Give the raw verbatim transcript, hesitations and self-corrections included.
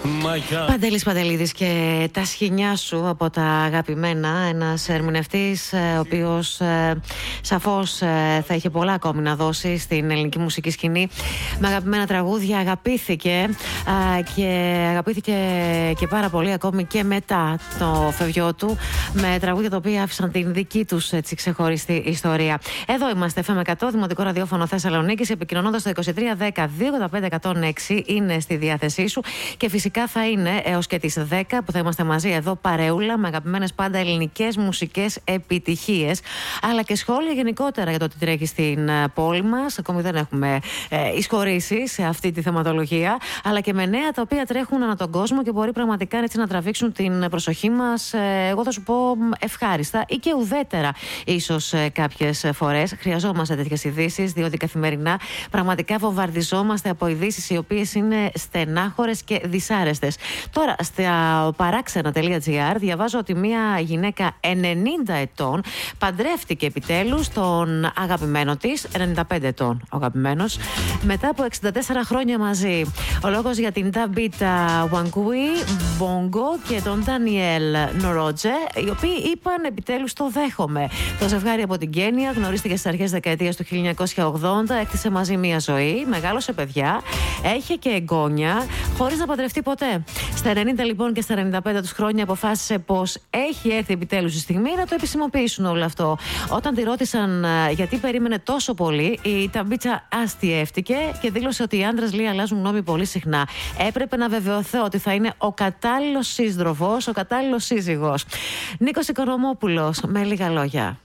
Παντελής Παντελίδης και τα σχοινιά σου από τα αγαπημένα. Ένας ερμηνευτής ο οποίος ε, σαφώς ε, θα είχε πολλά ακόμη να δώσει στην ελληνική μουσική σκηνή. Με αγαπημένα τραγούδια αγαπήθηκε ε, και αγαπήθηκε και πάρα πολύ ακόμη και μετά το φευγιό του, με τραγούδια τα οποία άφησαν την δική τους έτσι ξεχωριστή ιστορία. Εδώ είμαστε, εφ εμ εκατό, Δημοτικό Ραδιόφωνο Θεσσαλονίκης, επικοινωνώντας το είκοσι τρία δέκα δύο ογδόντα πέντε εκατόν έξι, είναι στη διάθεσή σου και φυσικά θα είναι έως και τις δέκα που θα είμαστε μαζί εδώ παρεούλα με αγαπημένες πάντα ελληνικές μουσικές επιτυχίες, αλλά και σχόλια γενικότερα για το τι τρέχει στην πόλη μας. Ακόμη δεν έχουμε ε, εισχωρήσει σε αυτή τη θεματολογία, αλλά και με νέα τα οποία τρέχουν ανά τον κόσμο και μπορεί πραγματικά έτσι να τραβήξουν την προσοχή μας, ε, εγώ θα σου πω ευχάριστα ή και ουδέτερα ίσως ε, κάποιες φορές. Χρειαζόμαστε τέτοιες ειδήσεις, διότι καθημερινά πραγματικά βομβαρδιζόμαστε από ειδήσεις οι οποίες είναι στενάχωρες και δυσάρεστες. Τώρα, στα παράξενα.gr διαβάζω ότι μια γυναίκα ενενήντα ετών παντρεύτηκε επιτέλους τον αγαπημένο της, ενενήντα πέντε ετών ο αγαπημένος, μετά από εξήντα τέσσερα χρόνια μαζί. Ο λόγος για την Ταμπίτα Βανκούι Μπόγκο και τον Ντανιέλ Νορότζε, οι οποίοι είπαν επιτέλους το δέχομαι. Το ζευγάρι από την Κένια γνωρίστηκε στις αρχές δεκαετίας του χίλια εννιακόσια ογδόντα, έκτισε μαζί μια ζωή, μεγάλωσε παιδιά, έχει και εγγόνια, χωρίς να παντρευτεί ποτέ. Στα ενενήντα λοιπόν και στα ενενήντα πέντε τους χρόνια αποφάσισε πως έχει έρθει επιτέλους η στιγμή να το επισημοποιήσουν όλο αυτό. Όταν τη ρώτησαν γιατί περίμενε τόσο πολύ, η Ταμπίτσα αστιεύτηκε και δήλωσε ότι οι άντρες λέει αλλάζουν γνώμη πολύ συχνά. Έπρεπε να βεβαιωθώ ότι θα είναι ο κατάλληλος σύντροφος, ο κατάλληλος σύζυγος. Νίκος Οικονομόπουλος, με λίγα λόγια.